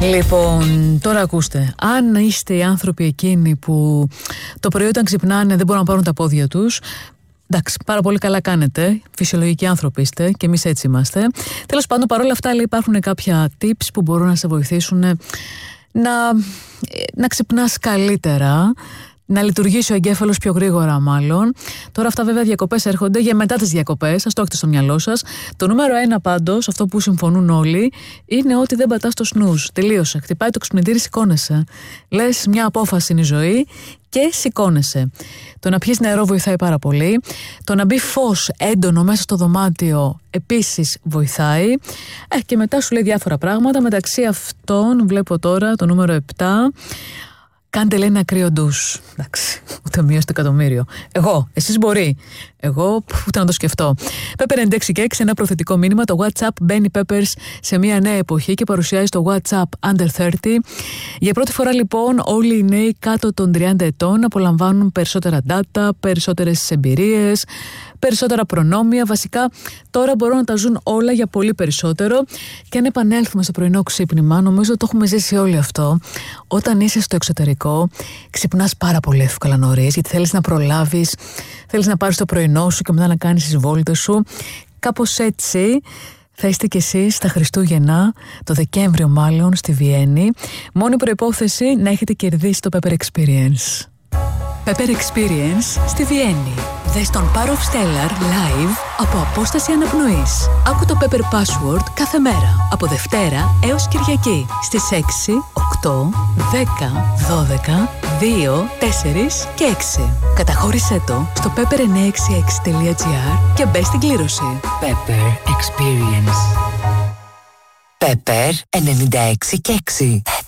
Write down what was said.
Λοιπόν, τώρα ακούστε. Αν είστε οι άνθρωποι εκείνοι που το πρωί όταν ξυπνάνε δεν μπορούν να πάρουν τα πόδια τους, εντάξει, πάρα πολύ καλά κάνετε. Φυσιολογικοί άνθρωποι είστε και εμείς έτσι είμαστε. Τέλος πάντων, παρόλα αυτά, λέει, υπάρχουν κάποια tips που μπορούν να σε βοηθήσουν να ξυπνάς καλύτερα, να λειτουργήσει ο εγκέφαλος πιο γρήγορα, μάλλον. Τώρα, αυτά βέβαια διακοπές έρχονται για μετά τις διακοπές. Ας το έχετε στο μυαλό σας. Το νούμερο 1 πάντως, αυτό που συμφωνούν όλοι, είναι ότι δεν πατάς το snooze. Τελείωσε. Χτυπάει το ξυπνητήρι, σηκώνεσαι. Λες, μια απόφαση είναι η ζωή και σηκώνεσαι. Το να πιεις νερό βοηθάει πάρα πολύ. Το να μπει φως έντονο μέσα στο δωμάτιο επίσης βοηθάει. Και μετά σου λέει διάφορα πράγματα. Μεταξύ αυτών, βλέπω τώρα το νούμερο 7. Κάντε, λέει, ένα κρύο ντους. Εντάξει, ούτε μία στο εκατομμύριο. Εγώ, εσείς μπορεί. Εγώ, ούτε να το σκεφτώ. Pepper 96 και 6, ένα προθετικό μήνυμα. Το WhatsApp μπαίνει Peppers σε μια νέα εποχή και παρουσιάζει το WhatsApp Under 30. Για πρώτη φορά, λοιπόν, όλοι οι νέοι κάτω των 30 ετών απολαμβάνουν περισσότερα data, περισσότερες εμπειρίες, περισσότερα προνόμια. Βασικά, τώρα μπορούν να τα ζουν όλα για πολύ περισσότερο. Και αν επανέλθουμε στο πρωινό ξύπνημα, νομίζω ότι το έχουμε ζήσει όλοι αυτό. Όταν είσαι στο εξωτερικό, ξυπνάς πάρα πολύ εύκολα νωρίς, γιατί θέλεις να προλάβεις, θέλεις να πάρεις το πρωινό σου και μετά να κάνεις τις βόλτες σου. Κάπως έτσι θα είστε κι εσείς στα Χριστούγεννα, το Δεκέμβριο μάλλον, στη Βιέννη. Μόνη προϋπόθεση να έχετε κερδίσει το Pepper Experience. Pepper Experience στη Βιέννη. Δες τον Power of Stellar live από απόσταση αναπνοής. Άκου το Pepper Password κάθε μέρα, από Δευτέρα έως Κυριακή, στις 6, 8, 10, 12, 2, 4 και 6. Καταχώρησέ το στο pepper966.gr και μπες στην κλήρωση. Pepper Experience. Pepper 96 και 6.